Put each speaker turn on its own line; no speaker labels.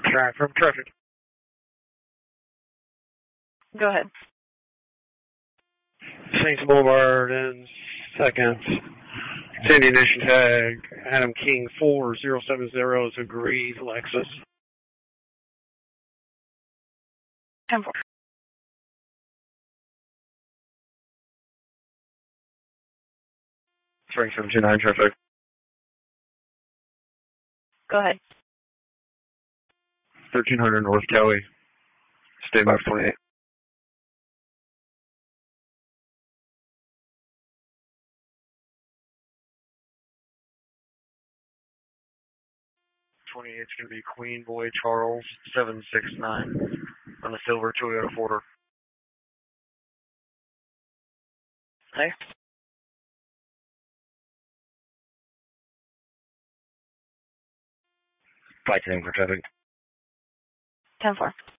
From traffic.
Go ahead.
Saints Boulevard in seconds. Sandy Nation tag. Adam King 4070 is agreed. Lexus.
10-4.
Frank 729 traffic.
Go ahead.
1300 North Cowie. Stay by 28. 28's going to be Queen Boy Charles 769 on the silver Toyota Porter.
There.
Flight 10 for traffic.
10-4.